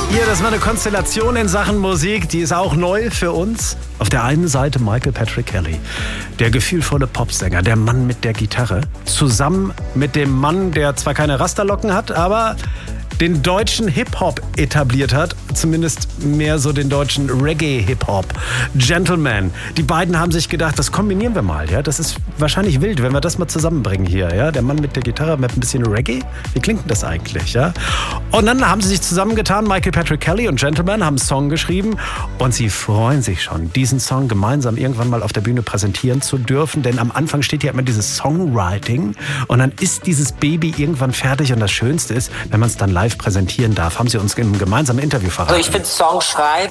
Hier, das war eine Konstellation in Sachen Musik, die ist auch neu für uns. Auf der einen Seite Michael Patrick Kelly, der gefühlvolle Popsänger, der Mann mit der Gitarre, zusammen mit dem Mann, der zwar keine Rasterlocken hat, aber den deutschen Hip-Hop etabliert hat, zumindest mehr so den deutschen Reggae-Hip-Hop. Gentleman. Die beiden haben sich gedacht, das kombinieren wir mal. Ja? Das ist wahrscheinlich wild, wenn wir das mal zusammenbringen hier. Ja? Der Mann mit der Gitarre mit ein bisschen Reggae. Wie klingt denn das eigentlich? Ja? Und dann haben sie sich zusammengetan, Michael Patrick Kelly und Gentleman haben einen Song geschrieben und sie freuen sich schon, diesen Song gemeinsam irgendwann mal auf der Bühne präsentieren zu dürfen, denn am Anfang steht ja immer dieses Songwriting und dann ist dieses Baby irgendwann fertig und das Schönste ist, wenn man es dann live präsentieren darf, haben sie uns im gemeinsamen Interview verraten. Also ich finde Songschreiben